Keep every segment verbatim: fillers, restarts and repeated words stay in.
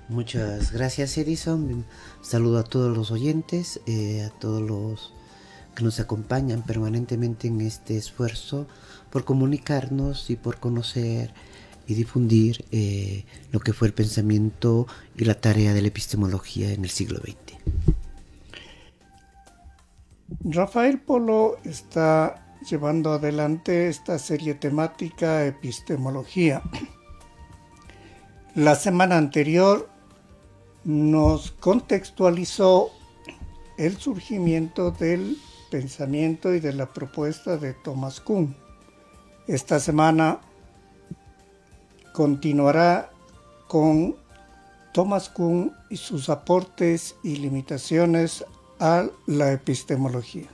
Muchas gracias, Edison. Saludo a todos los oyentes, eh, a todos los que nos acompañan permanentemente en este esfuerzo por comunicarnos y por conocer y difundir eh, lo que fue el pensamiento y la tarea de la epistemología en el siglo veinte. Rafael Polo está llevando adelante esta serie temática epistemología. La semana anterior nos contextualizó el surgimiento del pensamiento y de la propuesta de Thomas Kuhn. Esta semana continuará con Thomas Kuhn y sus aportes y limitaciones a la epistemología.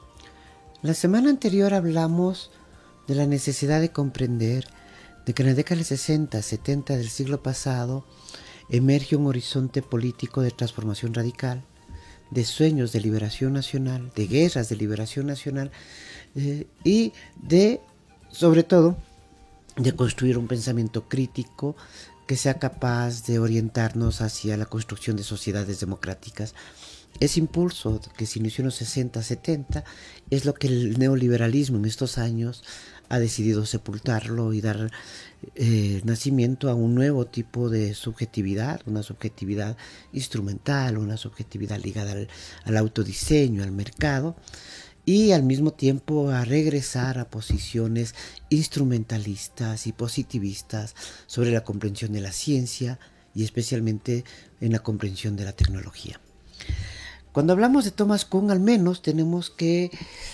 La semana anterior hablamos de la necesidad de comprender de que en la década del sesenta setenta del siglo pasado emerge un horizonte político de transformación radical, de sueños de liberación nacional, de guerras de liberación nacional eh, y de, sobre todo, de construir un pensamiento crítico que sea capaz de orientarnos hacia la construcción de sociedades democráticas. Ese impulso que se inició en los sesenta setenta es lo que el neoliberalismo en estos años ha decidido sepultarlo y dar eh, nacimiento a un nuevo tipo de subjetividad, una subjetividad instrumental, una subjetividad ligada al, al autodiseño, al mercado, y al mismo tiempo a regresar a posiciones instrumentalistas y positivistas sobre la comprensión de la ciencia y especialmente en la comprensión de la tecnología. Cuando hablamos de Thomas Kuhn, al menos tenemos que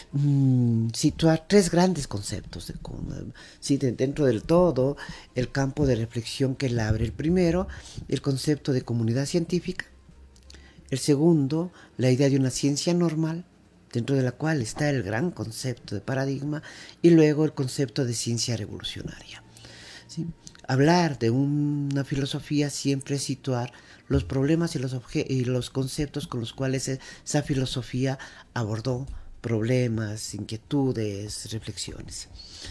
mmm, situar tres grandes conceptos de Kuhn. Sí, de, dentro del todo, el campo de reflexión que él abre. El primero, el concepto de comunidad científica. El segundo, la idea de una ciencia normal, dentro de la cual está el gran concepto de paradigma. Y luego el concepto de ciencia revolucionaria. ¿Sí? Hablar de una filosofía siempre es situar los problemas y los, y los conceptos con los cuales esa filosofía abordó problemas, inquietudes, reflexiones.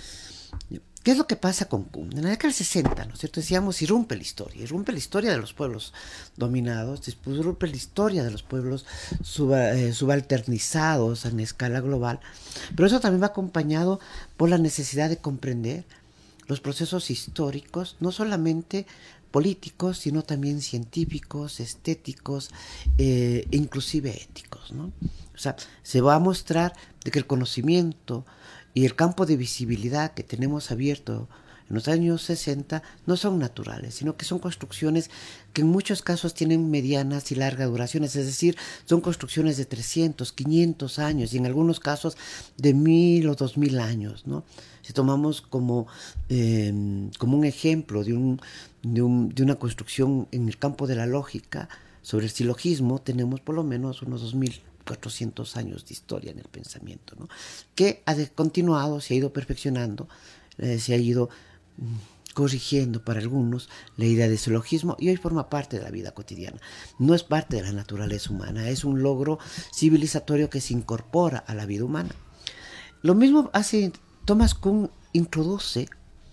¿Qué es lo que pasa con Kuhn? En la década del sesenta, ¿no es cierto? Decíamos, irrumpe la historia, irrumpe la historia de los pueblos dominados, después irrumpe la historia de los pueblos suba, eh, subalternizados en escala global, pero eso también va acompañado por la necesidad de comprender los procesos históricos, no solamente políticos, sino también científicos, estéticos, eh, inclusive éticos, ¿no? O sea, se va a mostrar de que el conocimiento y el campo de visibilidad que tenemos abierto en los años sesenta no son naturales, sino que son construcciones que en muchos casos tienen medianas y largas duraciones, es decir, son construcciones de trescientos, quinientos años y en algunos casos de mil o dos mil años, ¿no? Si tomamos como, eh, como un ejemplo de, un, de, un, de una construcción en el campo de la lógica sobre el silogismo, tenemos por lo menos unos dos mil cuatrocientos años de historia en el pensamiento, ¿no? Que ha continuado, se ha ido perfeccionando, eh, se ha ido corrigiendo para algunos la idea de silogismo y hoy forma parte de la vida cotidiana. No es parte de la naturaleza humana, es un logro civilizatorio que se incorpora a la vida humana. Lo mismo hace Thomas Kuhn, introduce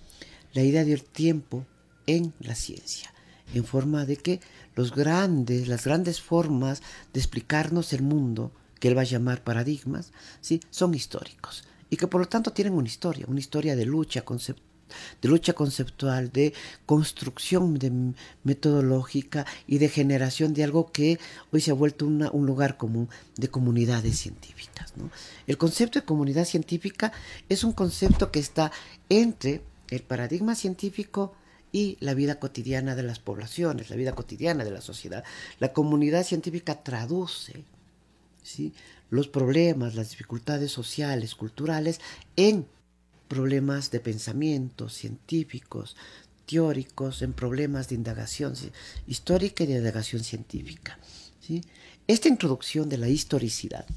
la idea del tiempo en la ciencia, en forma de que los grandes, las grandes formas de explicarnos el mundo, que él va a llamar paradigmas, ¿sí? Son históricos y que por lo tanto tienen una historia, una historia de lucha conceptual, de lucha conceptual, de construcción de metodológica y de generación de algo que hoy se ha vuelto una, un lugar común de comunidades científicas, ¿no? El concepto de comunidad científica es un concepto que está entre el paradigma científico y la vida cotidiana de las poblaciones, la vida cotidiana de la sociedad. La comunidad científica traduce, ¿sí?, los problemas, las dificultades sociales, culturales, en problemas de pensamiento, científicos, teóricos, en problemas de indagación histórica y de indagación científica, ¿sí? Esta introducción de la historicidad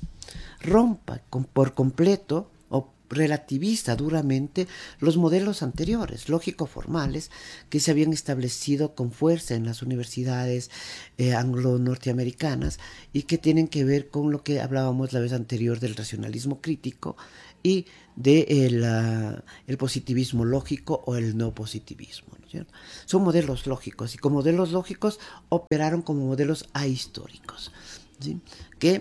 rompa con, por completo o relativiza duramente los modelos anteriores, lógico-formales, que se habían establecido con fuerza en las universidades eh, anglo-norteamericanas y que tienen que ver con lo que hablábamos la vez anterior del racionalismo crítico y de el, uh, el positivismo lógico o el no positivismo, ¿no? ¿cierto? Son modelos lógicos y como modelos lógicos operaron como modelos ahistóricos, ¿sí? Que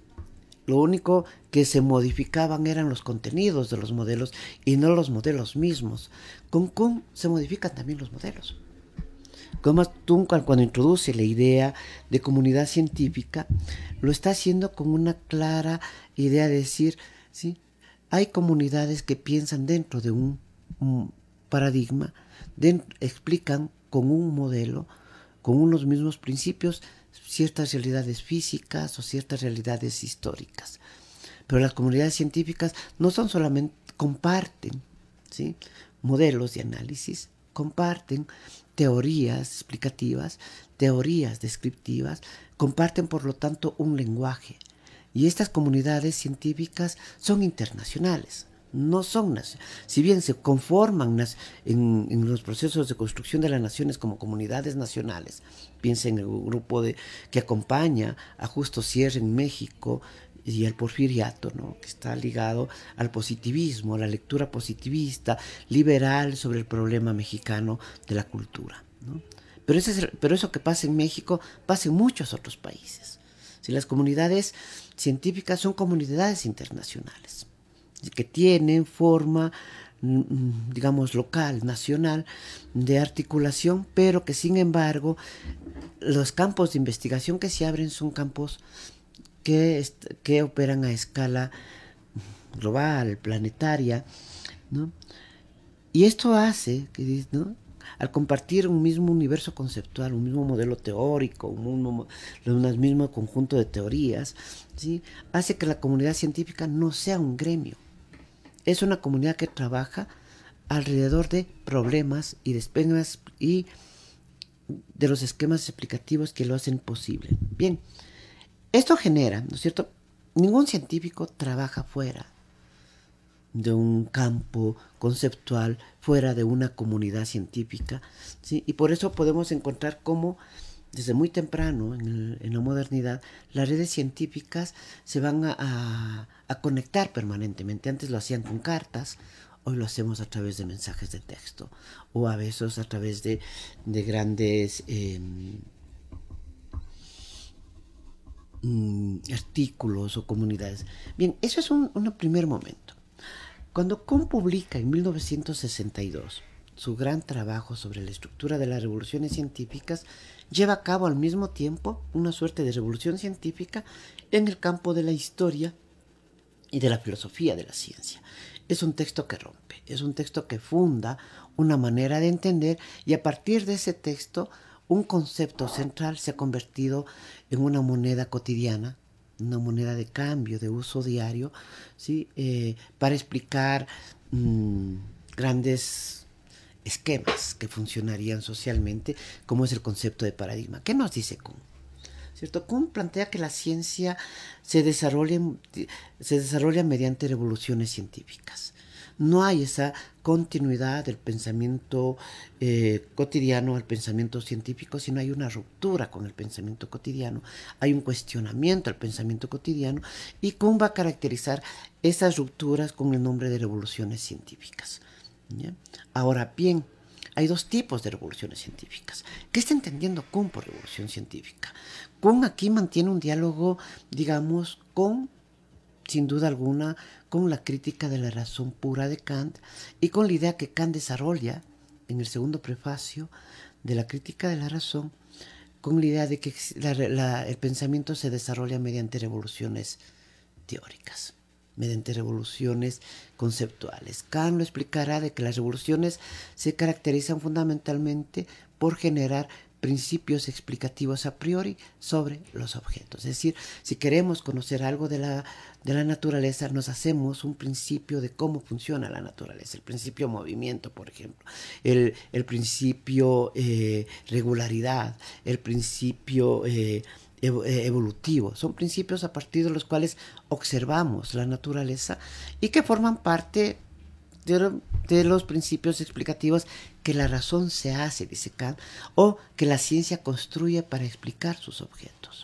lo único que se modificaban eran los contenidos de los modelos y no los modelos mismos. Con Kuhn se modifican también los modelos. Como Kuhn, cuando introduce la idea de comunidad científica, lo está haciendo con una clara idea de decir, ¿sí? Hay comunidades que piensan dentro de un, un paradigma, de, explican con un modelo, con unos mismos principios, ciertas realidades físicas o ciertas realidades históricas. Pero las comunidades científicas no son solamente, comparten, ¿sí? modelos de análisis, comparten teorías explicativas, teorías descriptivas, comparten por lo tanto un lenguaje. Y estas comunidades científicas son internacionales, no son nacionales. Si bien se conforman en, en los procesos de construcción de las naciones como comunidades nacionales, piensen en el grupo de, que acompaña a Justo Sierra en México y al Porfiriato, ¿no? que está ligado al positivismo, a la lectura positivista, liberal sobre el problema mexicano de la cultura, ¿no? Pero, ese es, pero eso que pasa en México pasa en muchos otros países. Si las comunidades científicas son comunidades internacionales que tienen forma, digamos, local, nacional, de articulación, pero que sin embargo los campos de investigación que se abren son campos que, que operan a escala global, planetaria, ¿no? Y esto hace que, ¿no? al compartir un mismo universo conceptual, un mismo modelo teórico, un mismo, un mismo conjunto de teorías, ¿sí? hace que la comunidad científica no sea un gremio. Es una comunidad que trabaja alrededor de problemas y de esquemas y de los esquemas explicativos que lo hacen posible. Bien, esto genera, ¿no es cierto? Ningún científico trabaja fuera de un campo conceptual, fuera de una comunidad científica, ¿sí? Y por eso podemos encontrar cómo desde muy temprano en, el, en la modernidad las redes científicas se van a, a, a conectar permanentemente. Antes lo hacían con cartas, hoy lo hacemos a través de mensajes de texto o a veces a través de, de grandes eh, mm, artículos o comunidades. Bien, eso es un, un primer momento. Cuando Kuhn publica en mil novecientos sesenta y dos su gran trabajo sobre la estructura de las revoluciones científicas, lleva a cabo al mismo tiempo una suerte de revolución científica en el campo de la historia y de la filosofía de la ciencia. Es un texto que rompe, es un texto que funda una manera de entender y a partir de ese texto un concepto central se ha convertido en una moneda cotidiana, una moneda de cambio, de uso diario, ¿sí? eh, para explicar mmm, grandes esquemas que funcionarían socialmente, como es el concepto de paradigma. ¿Qué nos dice Kuhn? ¿Cierto? Kuhn plantea que la ciencia se desarrolla, se desarrolla mediante revoluciones científicas. No hay esa continuidad del pensamiento eh, cotidiano al pensamiento científico, sino hay una ruptura con el pensamiento cotidiano, hay un cuestionamiento al pensamiento cotidiano, y Kuhn va a caracterizar esas rupturas con el nombre de revoluciones científicas. ¿Ya? Ahora bien, hay dos tipos de revoluciones científicas. ¿Qué está entendiendo Kuhn por revolución científica? Kuhn aquí mantiene un diálogo, digamos, con, sin duda alguna, con la crítica de la razón pura de Kant y con la idea que Kant desarrolla en el segundo prefacio de la crítica de la razón, con la idea de que la, la, el pensamiento se desarrolla mediante revoluciones teóricas, mediante revoluciones conceptuales. Kant lo explicará de que las revoluciones se caracterizan fundamentalmente por generar principios explicativos a priori sobre los objetos. Es decir, si queremos conocer algo de la, de la naturaleza, nos hacemos un principio de cómo funciona la naturaleza. El principio movimiento, por ejemplo. El, el principio eh, regularidad. El principio eh, evolutivo. Son principios a partir de los cuales observamos la naturaleza y que forman parte de, de los principios explicativos que la razón se hace, dice Kant, o que la ciencia construye para explicar sus objetos.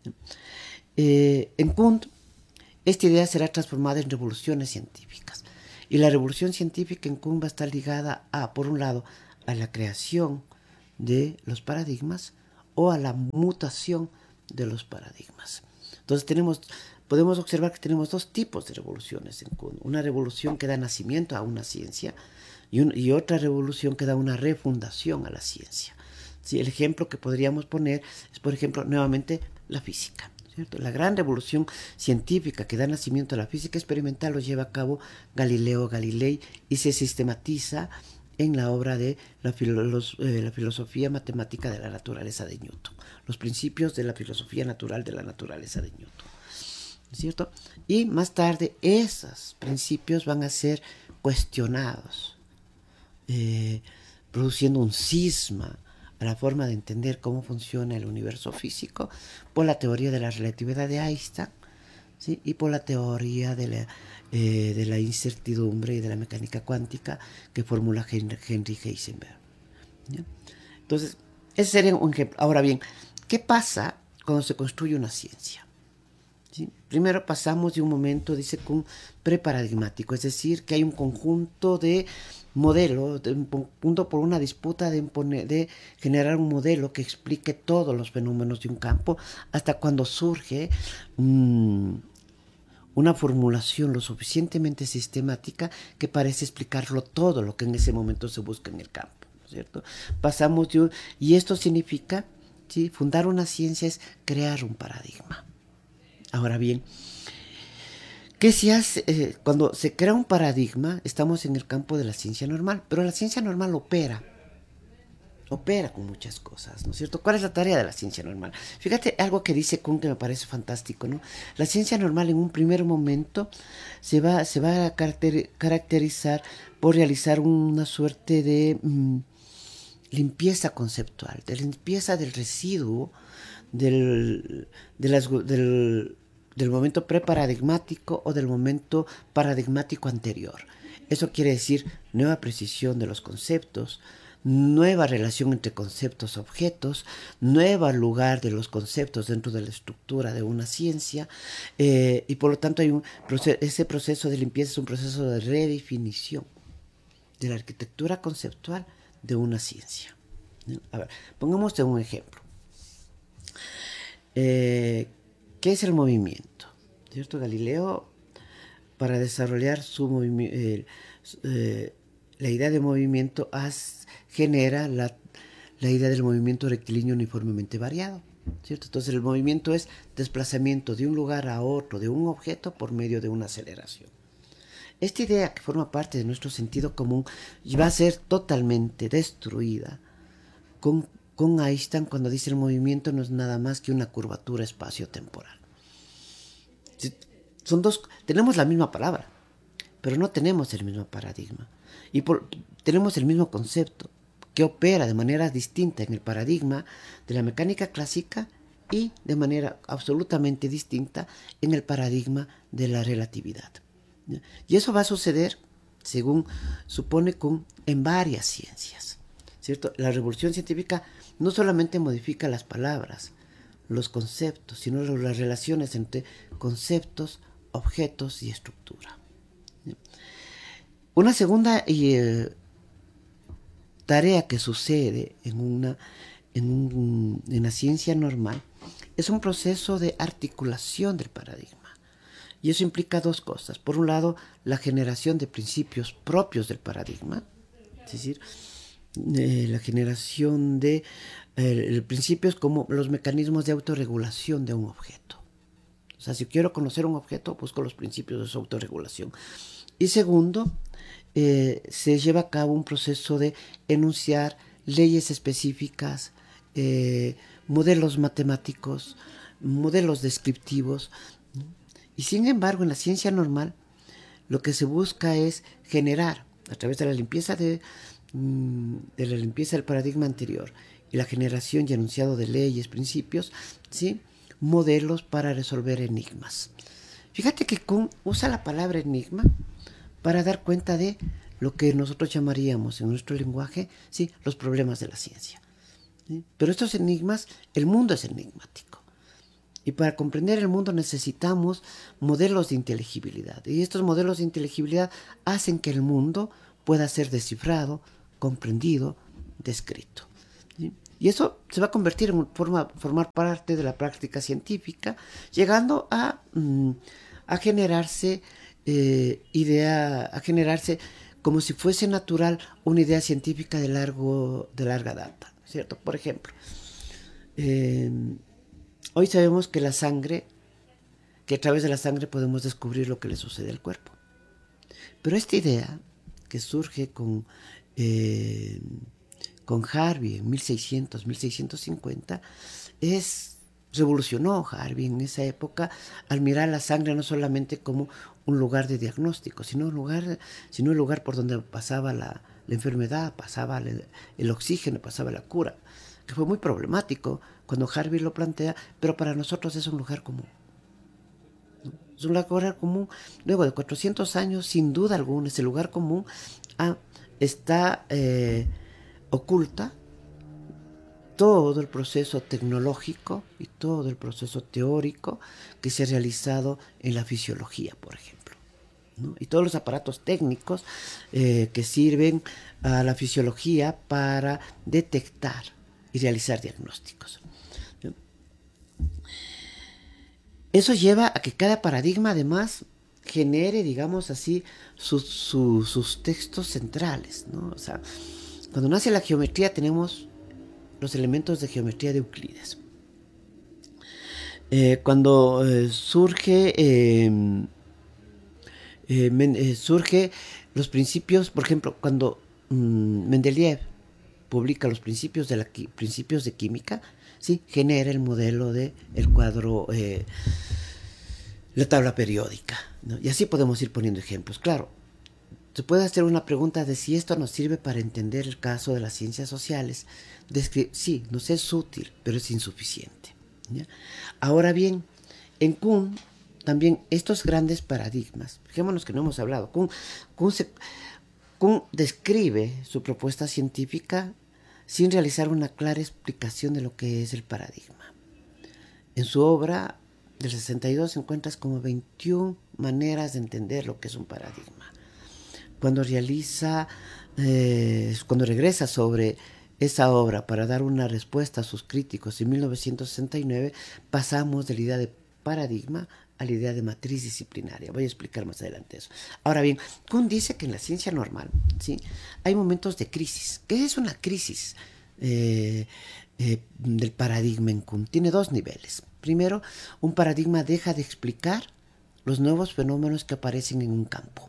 Eh, en Kuhn, esta idea será transformada en revoluciones científicas. Y la revolución científica en Kuhn va a estar ligada a, por un lado, a la creación de los paradigmas o a la mutación de los paradigmas. Entonces tenemos, podemos observar que tenemos dos tipos de revoluciones en Kuhn. Una revolución que da nacimiento a una ciencia y, un, y otra revolución que da una refundación a la ciencia. Sí, el ejemplo que podríamos poner es, por ejemplo, nuevamente la física. ¿Cierto? La gran revolución científica que da nacimiento a la física experimental lo lleva a cabo Galileo Galilei y se sistematiza en la obra de la, filo los, eh, la filosofía matemática de la naturaleza de Newton, los principios de la filosofía natural de la naturaleza de Newton, ¿cierto? Y más tarde esos principios van a ser cuestionados, eh, produciendo un cisma a la forma de entender cómo funciona el universo físico por la teoría de la relatividad de Einstein, ¿sí? Y por la teoría de la, eh, de la incertidumbre y de la mecánica cuántica que formula Henry, Henry Heisenberg, ¿ya? Entonces, ese sería un ejemplo. Ahora bien, ¿qué pasa cuando se construye una ciencia? ¿Sí? Primero pasamos de un momento, dice Kuhn, preparadigmático, es decir, que hay un conjunto de modelos, de un punto por una disputa de, imponer, de generar un modelo que explique todos los fenómenos de un campo, hasta cuando surge mmm, una formulación lo suficientemente sistemática que parece explicarlo todo lo que en ese momento se busca en el campo, ¿cierto? Pasamos de un, y esto significa, ¿sí? Fundar una ciencia es crear un paradigma. Ahora bien, ¿qué se hace? Eh, cuando se crea un paradigma, estamos en el campo de la ciencia normal, pero la ciencia normal opera, opera con muchas cosas, ¿no es cierto? ¿Cuál es la tarea de la ciencia normal? Fíjate algo que dice Kuhn que me parece fantástico, ¿no? La ciencia normal en un primer momento se va, se va a caracter, caracterizar por realizar una suerte de mmm, limpieza conceptual, de limpieza del residuo del, de las, del del momento preparadigmático o del momento paradigmático anterior. Eso quiere decir nueva precisión de los conceptos, nueva relación entre conceptos objetos, nuevo lugar de los conceptos dentro de la estructura de una ciencia, eh, y por lo tanto hay un proceso, ese proceso de limpieza es un proceso de redefinición de la arquitectura conceptual de una ciencia. A ver, pongamos un ejemplo. Eh, ¿Qué es el movimiento? ¿Cierto? Galileo, para desarrollar su movimiento, eh, eh, la idea de movimiento, has, genera la, la idea del movimiento rectilíneo uniformemente variado, ¿cierto? Entonces el movimiento es desplazamiento de un lugar a otro de un objeto por medio de una aceleración. Esta idea, que forma parte de nuestro sentido común, va a ser totalmente destruida con con Einstein cuando dice el movimiento no es nada más que una curvatura espacio-temporal. Son dos, tenemos la misma palabra, pero no tenemos el mismo paradigma. Y por, tenemos el mismo concepto, que opera de manera distinta en el paradigma de la mecánica clásica y de manera absolutamente distinta en el paradigma de la relatividad. Y eso va a suceder, según supone Kuhn, en varias ciencias, ¿cierto? La revolución científica no solamente modifica las palabras, los conceptos, sino las relaciones entre conceptos, objetos y estructura. Una segunda eh, tarea que sucede en, una, en, un, en la ciencia normal es un proceso de articulación del paradigma. Y eso implica dos cosas. Por un lado, la generación de principios propios del paradigma, es decir, eh, la generación de eh, principios como los mecanismos de autorregulación de un objeto. O sea, si quiero conocer un objeto, busco los principios de su autorregulación. Y segundo, eh, se lleva a cabo un proceso de enunciar leyes específicas, eh, modelos matemáticos, modelos descriptivos. Y sin embargo, en la ciencia normal, lo que se busca es generar, a través de la limpieza de, de la limpieza del paradigma anterior y la generación y enunciado de leyes, principios, ¿sí?, modelos para resolver enigmas. Fíjate que Kuhn usa la palabra enigma para dar cuenta de lo que nosotros llamaríamos en nuestro lenguaje, ¿sí?, los problemas de la ciencia, ¿sí? Pero estos enigmas, el mundo es enigmático. Y para comprender el mundo necesitamos modelos de inteligibilidad. Y estos modelos de inteligibilidad hacen que el mundo pueda ser descifrado, comprendido, descrito. ¿Sí? Y eso se va a convertir en forma, formar parte de la práctica científica, llegando a, mm, a generarse eh, idea, a generarse como si fuese natural una idea científica de, largo, de larga data, ¿cierto? Por ejemplo, eh, hoy sabemos que la sangre, que a través de la sangre podemos descubrir lo que le sucede al cuerpo. Pero esta idea, que surge con, eh, con Harvey en mil seiscientos, mil seiscientos cincuenta, es, revolucionó Harvey en esa época al mirar la sangre no solamente como un lugar de diagnóstico, sino un lugar, sino un lugar por donde pasaba la, la enfermedad, pasaba el, el oxígeno, pasaba la cura, que fue muy problemático cuando Harvey lo plantea, pero para nosotros es un lugar común. Es un lugar común. Luego de cuatrocientos años, sin duda alguna, ese lugar común ah, está eh, oculta todo el proceso tecnológico y todo el proceso teórico que se ha realizado en la fisiología, por ejemplo, ¿no? Y todos los aparatos técnicos eh, que sirven a la fisiología para detectar y realizar diagnósticos. Eso lleva a que cada paradigma además genere, digamos así, sus, sus, sus textos centrales, ¿no? O sea, cuando nace la geometría tenemos los elementos de geometría de Euclides. Eh, cuando eh, surge, eh, eh, men, eh, surge los principios, por ejemplo, cuando mmm, Mendeleev publica los principios de, la, principios de química, ¿sí? Genera el modelo del de cuadro, eh, la tabla periódica, ¿no? Y así podemos ir poniendo ejemplos. Claro, se puede hacer una pregunta de si esto nos sirve para entender el caso de las ciencias sociales. Descri- sí, nos es útil, pero es insuficiente, ¿ya? Ahora bien, en Kuhn también estos grandes paradigmas, fijémonos que no hemos hablado, Kuhn, Kuhn, se, Kuhn describe su propuesta científica sin realizar una clara explicación de lo que es el paradigma. En su obra del sesenta y dos encuentras como veintiuna maneras de entender lo que es un paradigma. Cuando realiza, eh, cuando regresa sobre esa obra para dar una respuesta a sus críticos en mil novecientos sesenta y nueve, pasamos de la idea de paradigma a la idea de matriz disciplinaria. Voy a explicar más adelante eso. Ahora bien, Kuhn dice que en la ciencia normal, ¿sí?, hay momentos de crisis. ¿Qué es una crisis eh, eh, del paradigma en Kuhn? Tiene dos niveles. Primero, un paradigma deja de explicar los nuevos fenómenos que aparecen en un campo.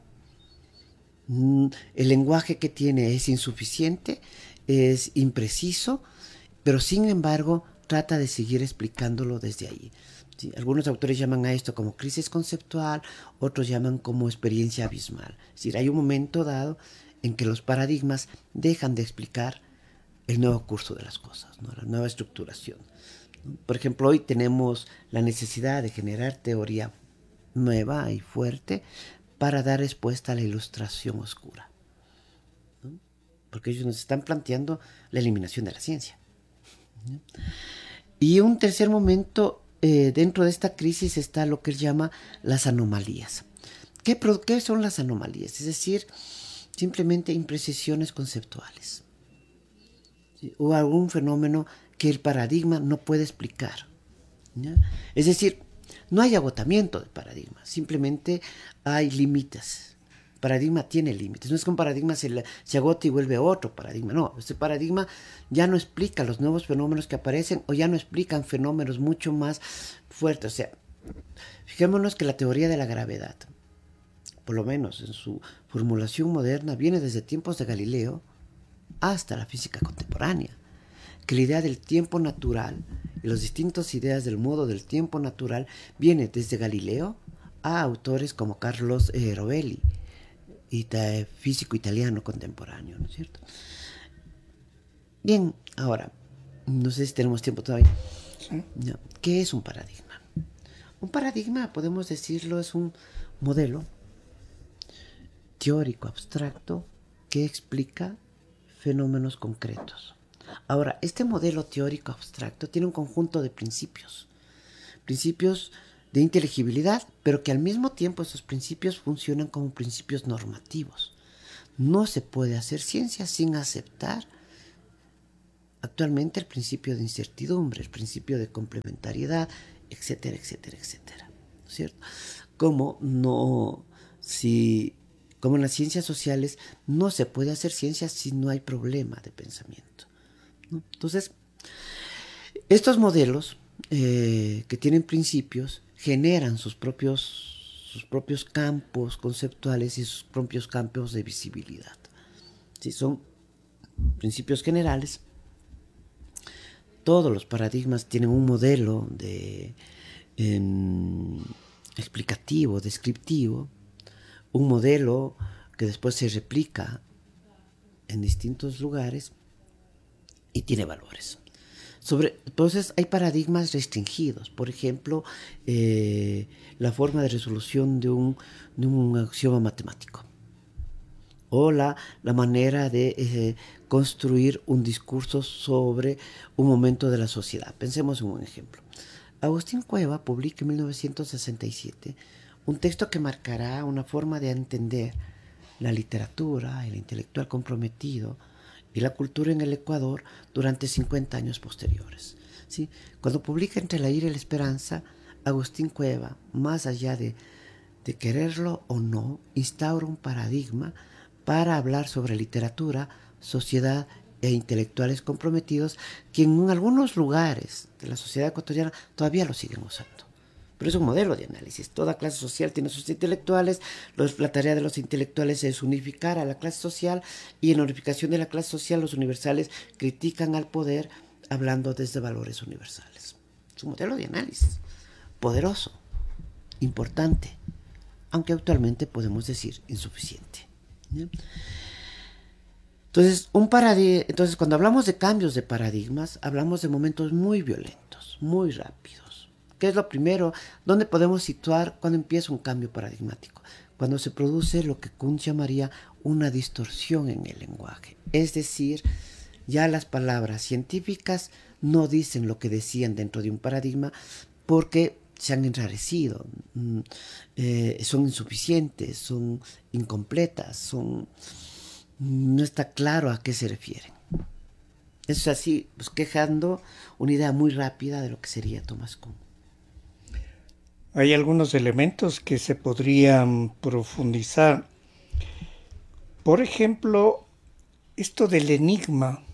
El lenguaje que tiene es insuficiente, es impreciso, pero sin embargo trata de seguir explicándolo desde ahí. ¿Sí? Algunos autores llaman a esto como crisis conceptual, otros llaman como experiencia abismal. Es decir, hay un momento dado en que los paradigmas dejan de explicar el nuevo curso de las cosas, ¿no?, la nueva estructuración. Por ejemplo, hoy tenemos la necesidad de generar teoría nueva y fuerte para dar respuesta a la ilustración oscura, ¿no? Porque ellos nos están planteando la eliminación de la ciencia, ¿no? Y un tercer momento, eh, dentro de esta crisis está lo que él llama las anomalías. ¿Qué, ¿Qué son las anomalías? Es decir, simplemente imprecisiones conceptuales, ¿sí?, o algún fenómeno que el paradigma no puede explicar, ¿ya? Es decir, no hay agotamiento de paradigma, simplemente hay límites. El paradigma tiene límites. No es que un paradigma se, se agote y vuelve otro paradigma. No, este paradigma ya no explica los nuevos fenómenos que aparecen o ya no explican fenómenos mucho más fuertes. O sea, fijémonos que la teoría de la gravedad, por lo menos en su formulación moderna, viene desde tiempos de Galileo hasta la física contemporánea. Que la idea del tiempo natural y las distintas ideas del modo del tiempo natural viene desde Galileo a autores como Carlos eh, Rovelli, ita- físico italiano contemporáneo, ¿no es cierto? Bien, ahora, no sé si tenemos tiempo todavía. Sí. No. ¿Qué es un paradigma? Un paradigma, podemos decirlo, es un modelo teórico abstracto que explica fenómenos concretos. Ahora, este modelo teórico abstracto tiene un conjunto de principios, principios de inteligibilidad, pero que al mismo tiempo esos principios funcionan como principios normativos. No se puede hacer ciencia sin aceptar actualmente el principio de incertidumbre, el principio de complementariedad, etcétera, etcétera, etcétera, ¿no es cierto? Como no, si, como en las ciencias sociales no se puede hacer ciencia si no hay problema de pensamiento, ¿no? Entonces, estos modelos eh, que tienen principios generan sus propios, sus propios campos conceptuales y sus propios campos de visibilidad. ¿Sí? Son principios generales. Todos los paradigmas tienen un modelo de, eh, explicativo, descriptivo, un modelo que después se replica en distintos lugares y tiene valores. Sobre, entonces hay paradigmas restringidos, por ejemplo, eh, la forma de resolución de un, de un axioma matemático, o la, la manera de eh, construir un discurso sobre un momento de la sociedad. Pensemos en un ejemplo. Agustín Cueva publica en mil novecientos sesenta y siete un texto que marcará una forma de entender la literatura, el intelectual comprometido y la cultura en el Ecuador durante cincuenta años posteriores. ¿Sí? Cuando publica Entre la ira y la esperanza, Agustín Cueva, más allá de, de quererlo o no, instaura un paradigma para hablar sobre literatura, sociedad e intelectuales comprometidos que en algunos lugares de la sociedad ecuatoriana todavía lo siguen usando. Pero es un modelo de análisis. Toda clase social tiene sus intelectuales. Los, la tarea de los intelectuales es unificar a la clase social, y en la unificación de la clase social los universales critican al poder hablando desde valores universales. Es un modelo de análisis poderoso, importante, aunque actualmente podemos decir insuficiente. ¿Sí? Entonces, un paradig- Entonces, cuando hablamos de cambios de paradigmas, hablamos de momentos muy violentos, muy rápidos. ¿Qué es lo primero? ¿Dónde podemos situar cuando empieza un cambio paradigmático? Cuando se produce lo que Kuhn llamaría una distorsión en el lenguaje. Es decir, ya las palabras científicas no dicen lo que decían dentro de un paradigma porque se han enrarecido, eh, son insuficientes, son incompletas, son... no está claro a qué se refieren. Eso es así, pues quejando una idea muy rápida de lo que sería Thomas Kuhn. Hay algunos elementos que se podrían profundizar. Por ejemplo, esto del enigma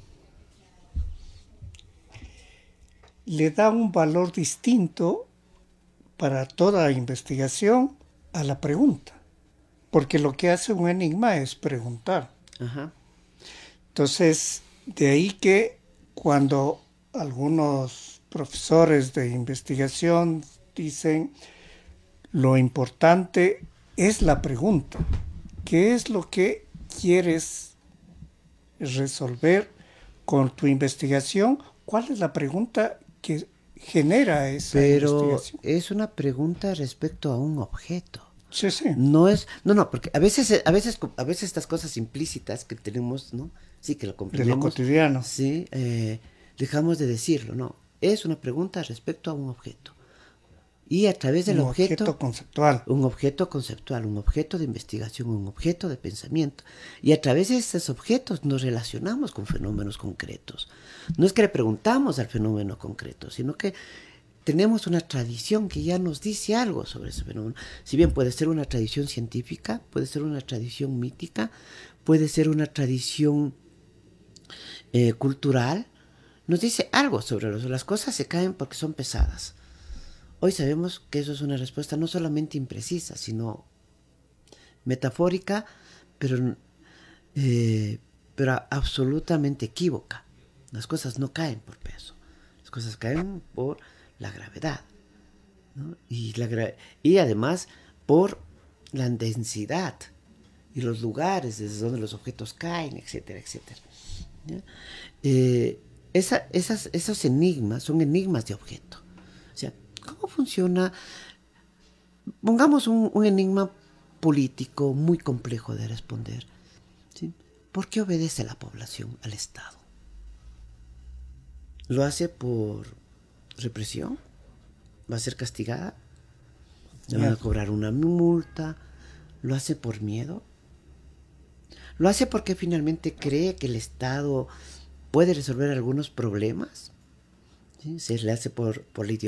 le da un valor distinto para toda investigación a la pregunta, porque lo que hace un enigma es preguntar. Ajá. Entonces, de ahí que cuando algunos profesores de investigación dicen lo importante es la pregunta, ¿qué es lo que quieres resolver con tu investigación? ¿Cuál es la pregunta que genera esa Pero investigación? es una pregunta respecto a un objeto. Sí, sí. No es, no, no, porque a veces, a veces, a veces estas cosas implícitas que tenemos, ¿no? Sí, que lo De lo comprendemos, cotidiano. sí, eh, dejamos de decirlo, no. Es una pregunta respecto a un objeto. Y a través del Un objeto, objeto conceptual. un objeto conceptual, un objeto de investigación, un objeto de pensamiento. Y a través de estos objetos nos relacionamos con fenómenos concretos. No es que le preguntamos al fenómeno concreto, sino que tenemos una tradición que ya nos dice algo sobre ese fenómeno. Si bien puede ser una tradición científica, puede ser una tradición mítica, puede ser una tradición eh, cultural, nos dice algo sobre eso. Las cosas se caen porque son pesadas. Hoy sabemos que eso es una respuesta no solamente imprecisa, sino metafórica, pero, eh, pero absolutamente equívoca. Las cosas no caen por peso, las cosas caen por la gravedad, ¿no? Y, la gra y además por la densidad y los lugares desde donde los objetos caen, etcétera, etcétera. ¿Ya? Eh, esa, esas, esos enigmas son enigmas de objeto. O sea, ¿cómo funciona? Pongamos un, un enigma político muy complejo de responder. ¿Sí? ¿Por qué obedece la población al Estado? ¿Lo hace por represión? ¿Va a ser castigada? ¿Le van a cobrar una multa? ¿Lo hace por miedo? ¿Lo hace porque finalmente cree que el Estado puede resolver algunos problemas, ¿sí? Se le hace por, por la